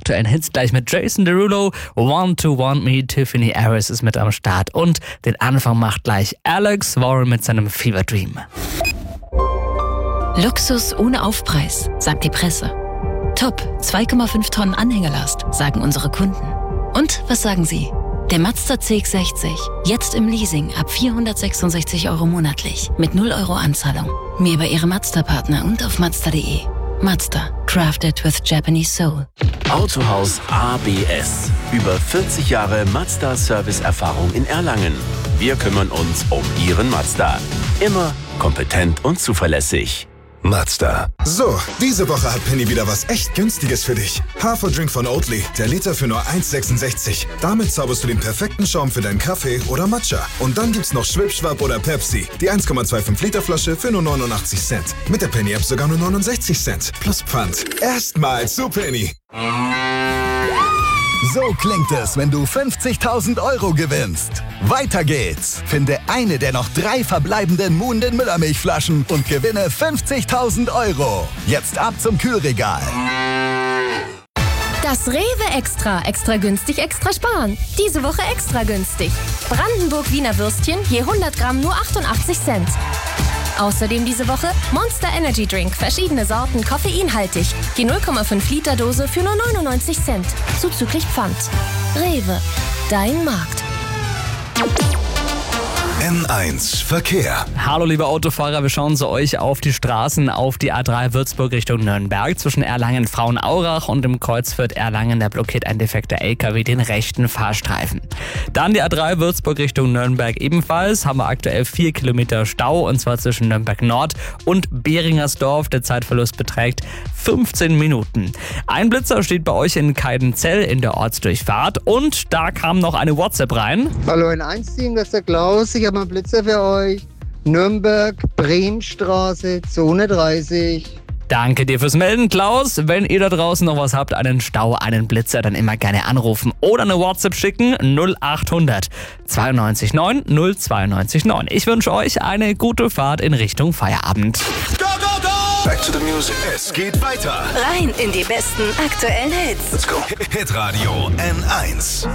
aktuellen Hits. Gleich mit Jason Derulo, Want to Want Me, Tiffany Harris ist mit am Start. Und den Anfang macht gleich Alex Warren mit seinem Fever Dream. Luxus ohne Aufpreis, sagt die Presse. Top, 2,5 Tonnen Anhängerlast, sagen unsere Kunden. Und was sagen Sie? Der Mazda CX-60, jetzt im Leasing ab 466 € monatlich, mit 0 € Anzahlung. Mehr bei Ihrem Mazda-Partner und auf Mazda.de. Mazda, crafted with Japanese soul. Autohaus ABS. Über 40 Jahre Mazda-Service-Erfahrung in Erlangen. Wir kümmern uns um Ihren Mazda. Immer kompetent und zuverlässig. Mazda. So, diese Woche hat Penny wieder was echt Günstiges für dich. Haferdrink von Oatly, der Liter für nur 1,66. Damit zauberst du den perfekten Schaum für deinen Kaffee oder Matcha. Und dann gibt's noch Schwipschwap oder Pepsi, die 1,25 Liter Flasche für nur 89 Cent. Mit der Penny-App sogar nur 69 Cent. Plus Pfand. Erstmal zu Penny. So klingt es, wenn du 50.000 € gewinnst. Weiter geht's. Finde eine der noch 3 verbleibenden Moon-Den Müllermilchflaschen und gewinne 50.000 €. Jetzt ab zum Kühlregal. Das Rewe Extra. Extra günstig, extra sparen. Diese Woche extra günstig. Brandenburg Wiener Würstchen, je 100 Gramm nur 88 Cent. Außerdem diese Woche Monster Energy Drink, verschiedene Sorten, koffeinhaltig. Die 0,5 Liter Dose für nur 99 Cent. Zuzüglich Pfand. Rewe, dein Markt. N1 Verkehr. Hallo liebe Autofahrer, wir schauen zu euch auf die Straßen, auf die A3 Würzburg Richtung Nürnberg. Zwischen Erlangen-Frauenaurach und dem Kreuzfeld Erlangen, da blockiert ein defekter LKW den rechten Fahrstreifen. Dann die A3 Würzburg Richtung Nürnberg ebenfalls, haben wir aktuell 4 Kilometer Stau, und zwar zwischen Nürnberg Nord und Beringersdorf. Der Zeitverlust beträgt 15 Minuten. Ein Blitzer steht bei euch in Keidenzell in der Ortsdurchfahrt, und da kam noch eine WhatsApp rein. Hallo N1-Team, das ist der Klaus. Ich habe einen Blitzer für euch. Nürnberg, Bremstraße, Zone 30. Danke dir fürs Melden, Klaus. Wenn ihr da draußen noch was habt, einen Stau, einen Blitzer, dann immer gerne anrufen oder eine WhatsApp schicken. 0800 92 9 092 9. Ich wünsche euch eine gute Fahrt in Richtung Feierabend. Go, go, go! Back to the music. Es geht weiter. Rein in die besten aktuellen Hits. Let's go. Hitradio N1.